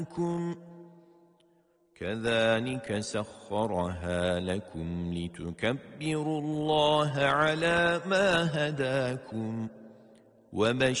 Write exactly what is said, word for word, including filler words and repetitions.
كذلك سخرها لكم لتكبروا الله على ما هداكم وبشر